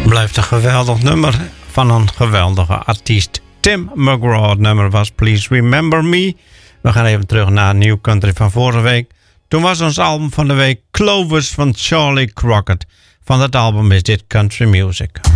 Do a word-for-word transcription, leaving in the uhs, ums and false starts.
Blijft een geweldig nummer van een geweldige artiest. Tim McGraw. Het nummer was Please Remember Me. We gaan even terug naar New Country van vorige week. Toen was ons album van de week Clovers van Charlie Crockett. Van dat album is dit Country Music.